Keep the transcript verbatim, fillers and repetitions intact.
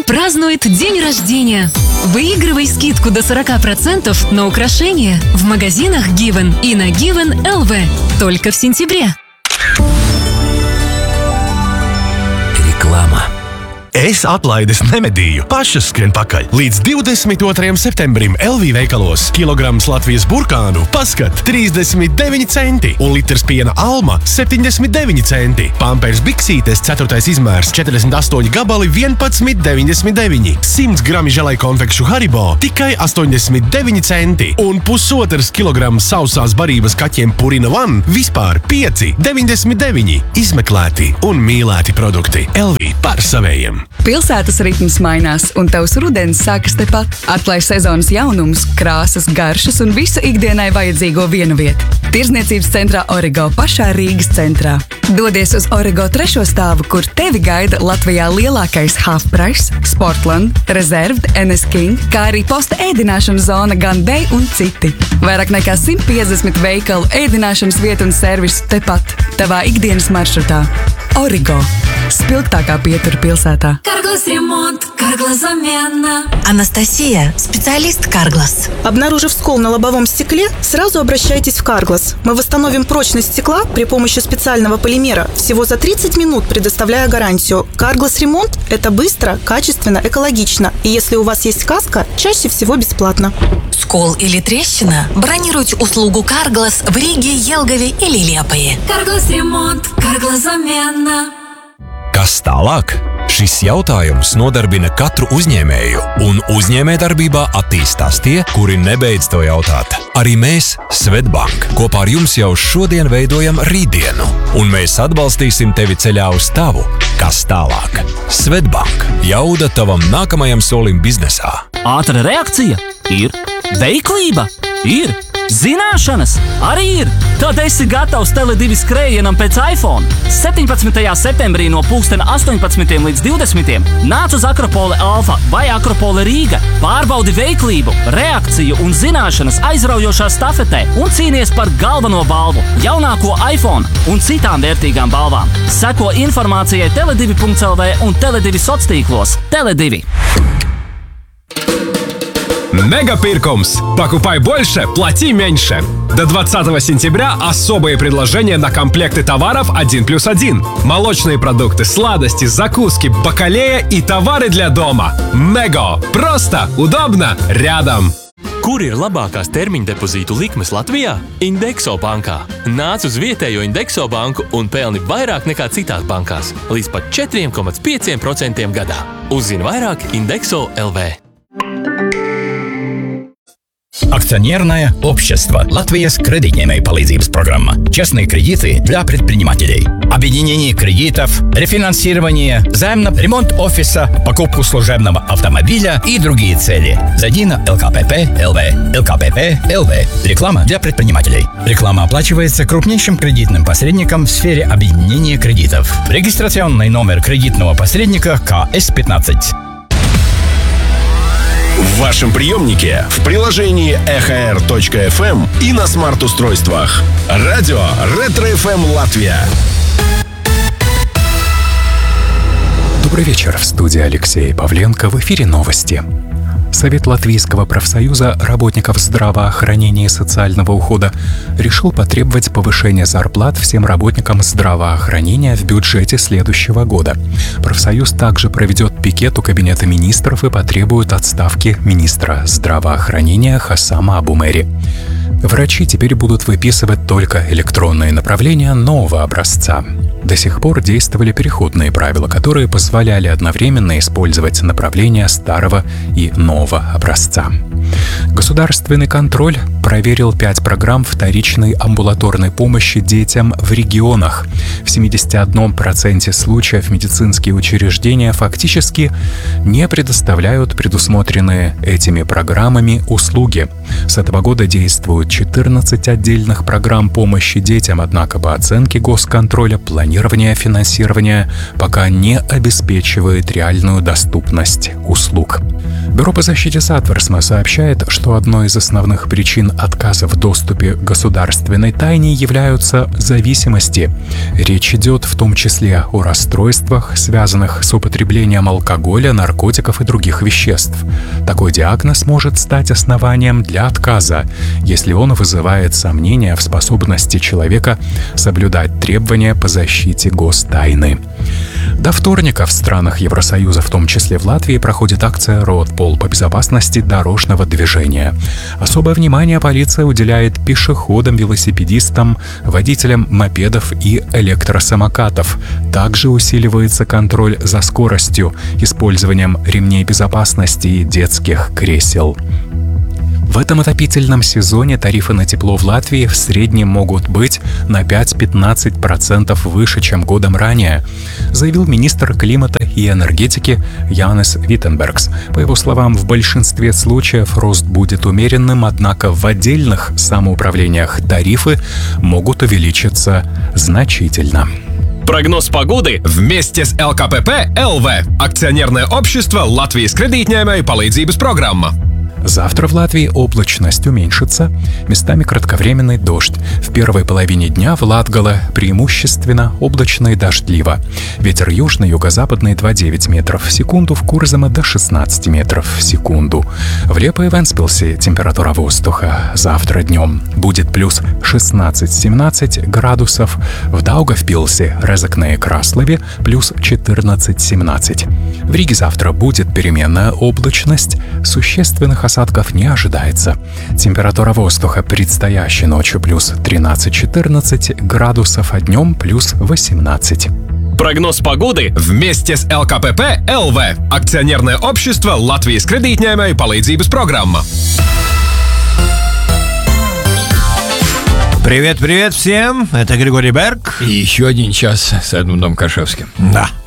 празднует день рождения. Выигрывай скидку до сорок процентов на украшения в магазинах Given и на Given точка эл ви. Только в сентябре. Reklāma. Es atlaides nemedīju, pašas skrien pakaļ. Līdz divdesmit otrajam septembrim L V veikalos kilograms Latvijas burkānu paskat trīsdesmit deviņi centi un litrs piena Alma septiņdesmit deviņi centi. Pampers biksītes ceturtais izmērs četrdesmit astoņi gabali vienpadsmit deviņdesmit deviņi. simts grami želai konfekšu Haribo tikai astoņdesmit deviņi centi un pusotrs kilograms sausās barības kaķiem Purina One vispār pieci deviņdesmit deviņi. Izmeklēti un mīlēti produkti. L V par savējiem. Pilsētas ritms mainās, un tavs rudens sākas tepat. Atklāj sezonas jaunumus, krāsas, garšas un visu ikdienai vajadzīgo vienu vietu. Tirzniecības centrā Origo pašā Rīgas centrā. Dodies uz Origo trešo stāvu, kur tevi gaida Latvijā lielākais Half Price, Sportland, Reserved, N S King, kā arī posta ēdināšanas zona Gun Day un citi. Vairāk nekā simt piecdesmit veikalu, ēdināšanas vietu un servisu tepat, tavā ikdienas maršrutā. Origo. Спилгтака Петр Пилсата. Карглас ремонт, Карглас замена. Анастасия, специалист Карглас. Обнаружив скол на лобовом стекле, сразу обращайтесь в Карглас. Мы восстановим прочность стекла при помощи специального полимера всего за тридцать минут, предоставляя гарантию. Карглас ремонт – это быстро, качественно, экологично. И если у вас есть каска, чаще всего бесплатно. Скол или трещина? Бронируйте услугу Карглас в Риге, Елгаве или Liepāja. Карглас ремонт, Карглас замена. Kas tālāk? Šis jautājums nodarbina katru uzņēmēju, un uzņēmējdarbībā attīstās tie, kuri nebeidz to jautāt. Arī mēs, Svetbank, kopā ar jums jau šodien veidojam rītdienu, un mēs atbalstīsim tevi ceļā uz tavu, kas tālāk. Svetbank, jauda tavam nākamajam solim biznesā. Ātra reakcija ir, veiklība ir, zināšanas arī ir. Tad esi gatavs Tele divi skrējienam pēc iPhone. septiņpadsmitajā septembrī no pulksten astoņpadsmitiem līdz divdesmitiem nāc uz Akropole Alfa vai Akropole Rīga. Pārbaudi veiklību, reakciju un zināšanas aizraujošā stafetē un cīnies par galveno balvu, jaunāko iPhone un citām vērtīgām balvām. Seko informācijai tele divi punkts el vē un Tele divi soctīklos. Tele divi. Мегапиркомс. Покупай больше, плати меньше. До двадцатого сентября особые предложения на комплекты товаров один плюс один. Молочные продукты, сладости, закуски, бакалея и товары для дома. Мего. Просто, удобно, рядом. Kur ir labākās termiņa depozītu likmes Latvijā? Indexo bankā. Nāc uz vietējo Indexo banku un pelni vairāk nekā citās bankās. Līdz pat četri komats pieci procenti gadā. Uzzini vairāk Indexo punkt el vē. Акционерное общество Латвия с кредитной palīdzības программа. Честные кредиты для предпринимателей. Объединение кредитов, рефинансирование, займ на ремонт офиса, покупку служебного автомобиля и другие цели. Зайди на эл ка пэ пэ точка эл вэ. эл ка пэ пэ точка эл вэ. Реклама для предпринимателей. Реклама оплачивается крупнейшим кредитным посредником в сфере объединения кредитов. Регистрационный номер кредитного посредника ка эс пятнадцать. В вашем приемнике, в приложении эхо эр точка эф эм и на смарт-устройствах. Радио Ретро-эф эм Латвия. Добрый вечер. В студии Алексей Павленко. В эфире новости. Совет Латвийского профсоюза работников здравоохранения и социального ухода решил потребовать повышения зарплат всем работникам здравоохранения в бюджете следующего года. Профсоюз также проведет пикет у Кабинета министров и потребует отставки министра здравоохранения Хасама Абумери. Врачи теперь будут выписывать только электронные направления нового образца. До сих пор действовали переходные правила, которые позволяли одновременно использовать направления старого и нового образца. Государственный контроль проверил пять программ вторичной амбулаторной помощи детям в регионах. В семидесяти одном проценте случаев медицинские учреждения фактически не предоставляют предусмотренные этими программами услуги. С этого года действуют четырнадцать отдельных программ помощи детям, однако по оценке госконтроля планирование финансирования пока не обеспечивает реальную доступность услуг. Бюро по защите Сатверсма сообщает, что одной из основных причин отказа в доступе к государственной тайне являются зависимости. Речь идет в том числе о расстройствах, связанных с употреблением алкоголя, наркотиков и других веществ. Такой диагноз может стать основанием для отказа, если он вызывает сомнения в способности человека соблюдать требования по защите гостайны. До вторника в странах Евросоюза, в том числе в Латвии, проходит акция «Ротпол» по безопасности дорожного движения. Особое внимание полиция уделяет пешеходам, велосипедистам, водителям мопедов и электросамокатов. Также усиливается контроль за скоростью, использованием ремней безопасности и детских кресел. В этом отопительном сезоне тарифы на тепло в Латвии в среднем могут быть на пять-пятнадцать процентов выше, чем годом ранее, заявил министр климата и энергетики Янис Виттенбергс. По его словам, в большинстве случаев рост будет умеренным, однако в отдельных самоуправлениях тарифы могут увеличиться значительно. Прогноз погоды вместе с эл ка пэ пэ эл вэ. Акционерное общество Латвijas кредитņēmēju palīdzības программа. Завтра в Латвии облачность уменьшится, местами кратковременный дождь. В первой половине дня в Латгале преимущественно облачно и дождливо. Ветер южный, юго-западный два целых девять метров в секунду, в Курзаме до шестнадцать метров в секунду. В Лепо и Вентспилсе температура воздуха завтра днем будет плюс шестнадцать-семнадцать градусов, в Даугавпилсе, Резекне и Краслове плюс четырнадцать-семнадцать. В Риге завтра будет переменная облачность, существенных осадков не ожидается. Температура воздуха предстоящей ночью плюс тринадцать-четырнадцать градусов, а днем плюс восемнадцать. Прогноз погоды вместе с эл ка пэ пэ эл вэ. Акционерное общество Латвijas кредитņēmēju palīdzības программа. Привет-привет всем, это Григорий Берг. И еще один час с Эдмундом Кашевским. Да.